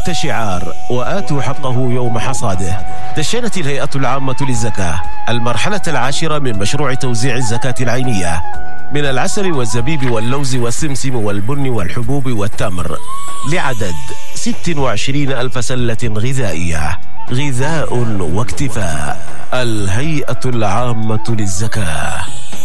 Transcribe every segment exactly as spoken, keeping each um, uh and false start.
تحت شعار وآتوا حقه يوم حصاده، دشنت الهيئة العامة للزكاة المرحلة العاشرة من مشروع توزيع الزكاة العينية من العسل والزبيب واللوز والسمسم والبن والحبوب والتمر لعدد ستة وعشرين ألف سلة غذائية. غذاء واكتفاء. الهيئة العامة للزكاة.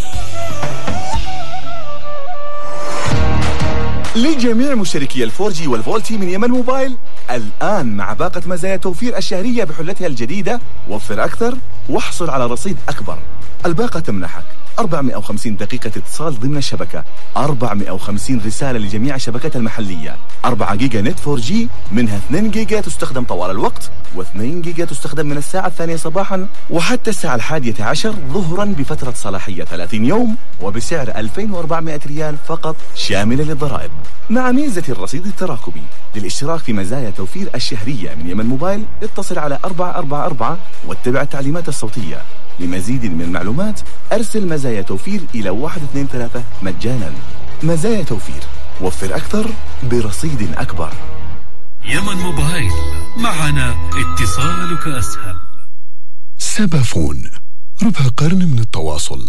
لجميع مشتركي الفور جي والفولتي من يمن موبايل، الآن مع باقة مزايا توفير الشهرية بحلتها الجديدة، وفر أكثر واحصل على رصيد أكبر. الباقة تمنحك أربعمائة وخمسين دقيقة اتصال ضمن الشبكة، أربعمائة وخمسين رسالة لجميع الشبكات المحلية، أربعة جيجا نت فور جي منها اثنين جيجا تستخدم طوال الوقت، واثنين جيجا تستخدم من الساعة الثانية صباحا وحتى الساعة الحادية عشر ظهرا بفترة صلاحية ثلاثين يوم وبسعر ألفين وأربعمائة ريال فقط شاملة للضرائب، مع ميزة الرصيد التراكمي. للاشتراك في مزايا توفير الشهرية من يمن موبايل اتصل على أربعة أربعة أربعة واتبع التعليمات الصوتية. لمزيد من المعلومات أرسل مزايا توفير إلى واحد اثنين ثلاثة مجانا. مزايا توفير، وفر أكثر برصيد أكبر. يمن موبايل، معنا اتصالك أسهل. سبافون، ربع قرن من التواصل،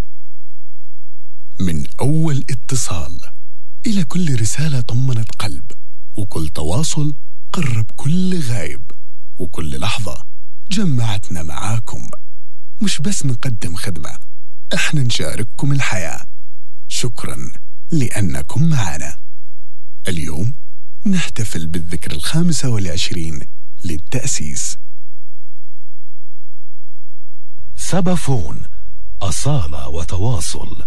من أول اتصال إلى كل رسالة طمنت قلب، وكل تواصل قرب كل غايب، وكل لحظة جمعتنا معاكم. مش بس نقدم خدمة، احنا نشارككم الحياة. شكرا لأنكم معنا. اليوم نحتفل بالذكرى الخامسة والعشرين للتأسيس. سبافون، أصالة وتواصل.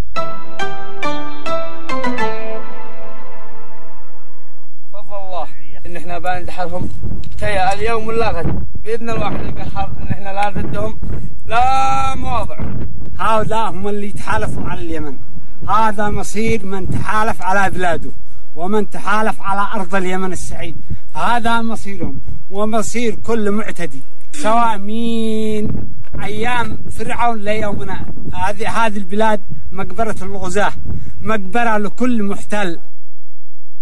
فضل الله إن احنا بندحرهم تيا اليوم ولا غد بإذن الواحد القهار، إن احنا لا ضدهم لا مواضع. هؤلاء هم اللي يتحالفوا على اليمن. هذا مصير من تحالف على بلاده ومن تحالف على أرض اليمن السعيد. هذا مصيرهم ومصير كل معتدي، سواء مين. أيام فرعون ليومنا هذه هذه البلاد مقبرة الغزاة، مقبرة لكل محتل.